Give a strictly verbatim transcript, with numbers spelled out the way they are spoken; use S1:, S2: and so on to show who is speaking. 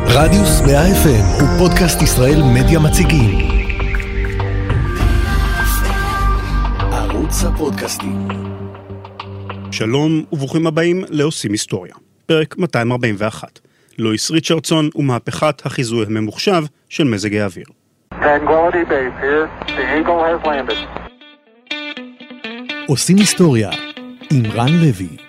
S1: רדיוס מאה אף אם הוא פודקאסט ישראל מדיה מציגים. ערוץ הפודקאסטים.
S2: שלום וברוכים הבאים לעושים היסטוריה. פרק מאתיים ארבעים ואחת. לואיס ריצ'רדסון ומהפכת החיזוי הממוחשב של מזג האוויר.
S3: Tranquility Base here. The Eagle has landed.
S1: עושים היסטוריה עם רן לוי.